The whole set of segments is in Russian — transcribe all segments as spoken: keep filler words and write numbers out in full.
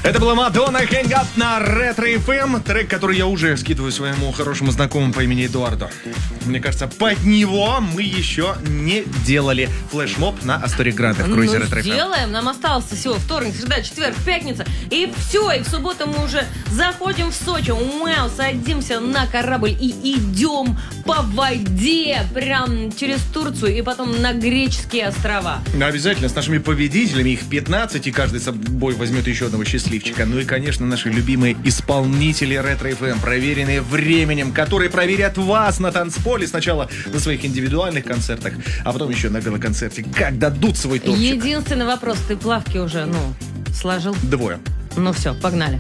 Это была Мадонна Hang Up на Ретро эф эм. Трек, который я уже скидываю своему хорошему знакомому по имени Эдуардо. Мне кажется, под него мы еще не делали флешмоб на Астории Гранде в круизе ну, Ретро эф эм. Сделаем. Нам остался всего вторник, среда, четверг, пятница. И все. И в субботу мы уже заходим в Сочи. Вау, садимся на корабль и идем по воде. Прям через Турцию и потом на греческие острова. Обязательно с нашими победителями. Их пятнадцать, и каждый с собой возьмет еще одного счастливчика. Ну и, конечно, наши любимые исполнители Ретро эф эм, проверенные временем, которые проверят вас на танцполе сначала на своих индивидуальных концертах, а потом еще на велоконцерте, как дадут свой топчик. Единственный вопрос, ты плавки уже, ну, сложил? Двое. Ну все, погнали.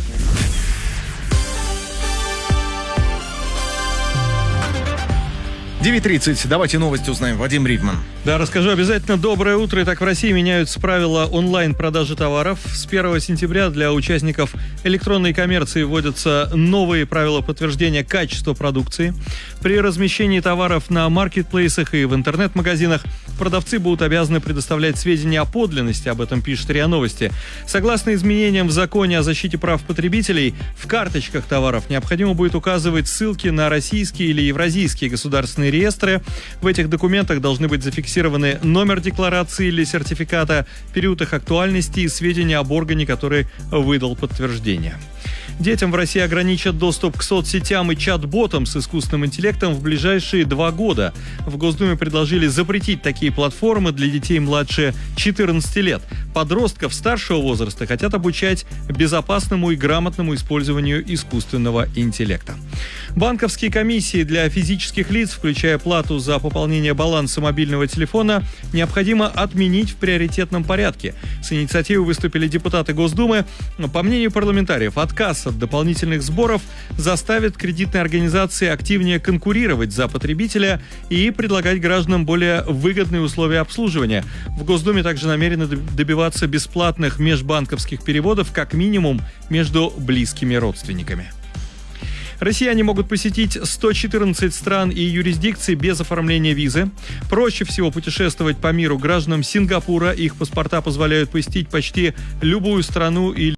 девять тридцать. Давайте новости узнаем. Вадим Ривман. Да, расскажу обязательно. Доброе утро. Итак, в России меняются правила онлайн-продажи товаров. С первого сентября для участников электронной коммерции вводятся новые правила подтверждения качества продукции. При размещении товаров на маркетплейсах и в интернет-магазинах продавцы будут обязаны предоставлять сведения о подлинности. Об этом пишет РИА Новости. Согласно изменениям в законе о защите прав потребителей, в карточках товаров необходимо будет указывать ссылки на российские или евразийские государственные реестры. В этих документах должны быть зафиксированы номер декларации или сертификата, период их актуальности и сведения об органе, который выдал подтверждение. Детям в России ограничат доступ к соцсетям и чат-ботам с искусственным интеллектом в ближайшие два года. В Госдуме предложили запретить такие платформы для детей младше четырнадцати лет. Подростков старшего возраста хотят обучать безопасному и грамотному использованию искусственного интеллекта. Банковские комиссии для физических лиц, включая плату за пополнение баланса мобильного телефона, необходимо отменить в приоритетном порядке. С инициативой выступили депутаты Госдумы. По мнению парламентариев, отказ от дополнительных сборов заставит кредитные организации активнее конкурировать за потребителя и предлагать гражданам более выгодные условия обслуживания. В Госдуме также намерены добиваться бесплатных межбанковских переводов как минимум между близкими родственниками. Россияне могут посетить сто четырнадцать стран и юрисдикций без оформления визы. Проще всего путешествовать по миру гражданам Сингапура. Их паспорта позволяют посетить почти любую страну или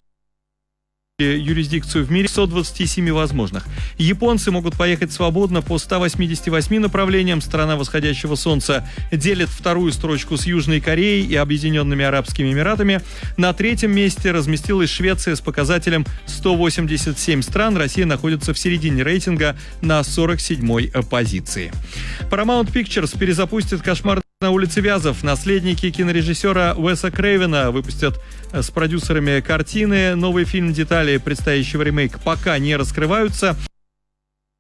юрисдикцию в мире, сто двадцать семь возможных. Японцы могут поехать свободно по ста восьмидесяти восьми направлениям. Страна восходящего солнца делит вторую строчку с Южной Кореей и Объединенными Арабскими Эмиратами. На третьем месте разместилась Швеция с показателем сто восемьдесят семь стран. Россия находится в середине рейтинга на сорок седьмой позиции. Paramount Pictures перезапустит «Кошмар на улице Вязов». Наследники кинорежиссера Уэса Крейвена выпустят с продюсерами картины. Новый фильм, детали предстоящего ремейка пока не раскрываются.